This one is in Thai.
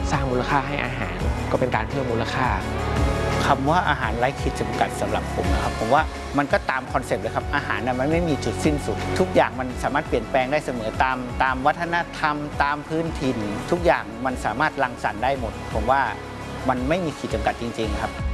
สร้างมูลค่าให้อาหารก็เป็นการเพิ่มมูลค่าคำว่าอาหารไร้ขีดจำกัดสำหรับผมนะครับผมว่ามันก็ตามคอนเซปต์เลยครับอาหารมันไม่มีจุดสิ้นสุดทุกอย่างมันสามารถเปลี่ยนแปลงได้เสมอตามวัฒนธรรมตามพื้นถิ่นทุกอย่างมันสามารถรังสรรค์ได้หมดผมว่ามันไม่มีขีดจำกัดจริงๆครับ